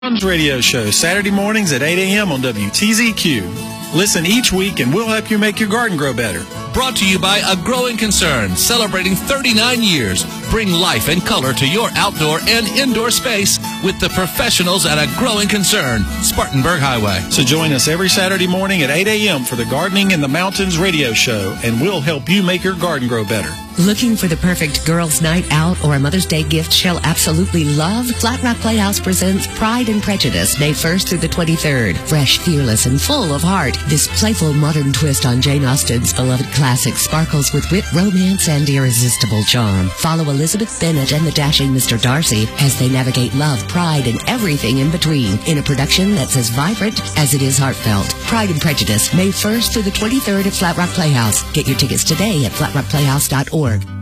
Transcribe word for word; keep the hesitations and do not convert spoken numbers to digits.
Radio show Saturday mornings at eight a.m. on W T Z Q. Listen each week and we'll help you make your garden grow better. Brought to you by A Growing Concern, celebrating thirty-nine years. Bring life and color to your outdoor and indoor space with the professionals at A Growing Concern, Spartanburg Highway. So join us every Saturday morning at eight a.m. for the Gardening in the Mountains radio show, and we'll help you make your garden grow better. Looking for the perfect girls' night out or a Mother's Day gift she'll absolutely love? Flat Rock Playhouse presents Pride and Prejudice, May first through the twenty-third. Fresh, fearless, and full of heart, this playful modern twist on Jane Austen's beloved classic sparkles with wit, romance, and irresistible charm. Follow Elizabeth Bennet and the dashing Mister Darcy as they navigate love, pride, and everything in between in a production that's as vibrant as it is heartfelt. Pride and Prejudice, May first through the twenty-third at Flat Rock Playhouse. Get your tickets today at flat rock playhouse dot org.